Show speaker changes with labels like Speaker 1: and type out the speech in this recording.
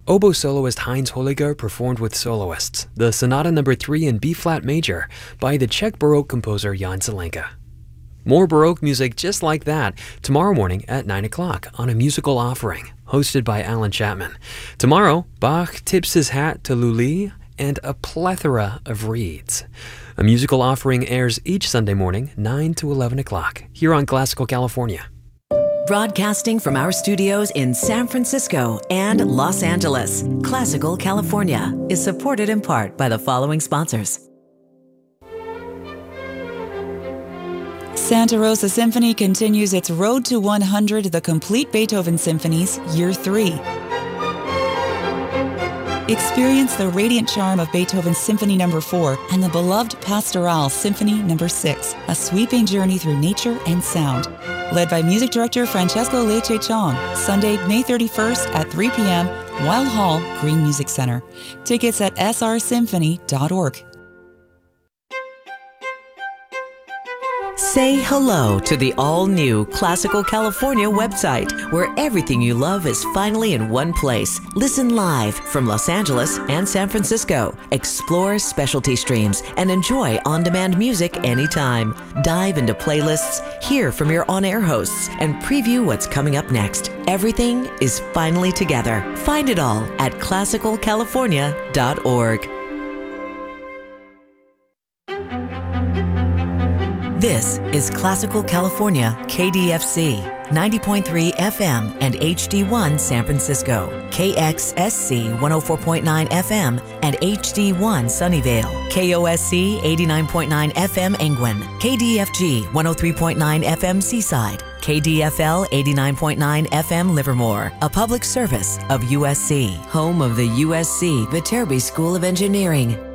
Speaker 1: Oboe soloist Heinz Holliger performed with soloists the Sonata No. 3 in B-flat major by the Czech Baroque composer Jan Zelenka. More Baroque music just like that tomorrow morning at 9 o'clock on A Musical Offering, hosted by Alan Chapman. Tomorrow, Bach tips his hat to Lully and a plethora of reeds. A Musical Offering airs each Sunday morning, 9 to 11 o'clock, here on Classical California.
Speaker 2: Broadcasting from our studios in San Francisco and Los Angeles, Classical California is supported in part by the following sponsors.
Speaker 3: Santa Rosa Symphony continues its Road to 100, the complete Beethoven symphonies, Year 3. Experience the radiant charm of Beethoven's Symphony No. 4 and the beloved Pastoral Symphony No. 6, a sweeping journey through nature and sound. Led by music director Francesco Lecce Chong, Sunday, May 31st at 3 p.m., Weil Hall, Green Music Center. Tickets at srsymphony.org.
Speaker 2: Say hello to the all-new Classical California website, where everything you love is finally in one place. Listen live from Los Angeles and San Francisco. Explore specialty streams and enjoy on-demand music anytime. Dive into playlists, hear from your on-air hosts, and preview what's coming up next. Everything is finally together. Find it all at classicalcalifornia.org. This is Classical California, KDFC, 90.3 FM and HD1 San Francisco, KXSC 104.9 FM and HD1 Sunnyvale, KOSC 89.9 FM Angwin, KDFG 103.9 FM Seaside, KDFL 89.9 FM Livermore, a public service of USC, home of the USC Viterbi School of Engineering.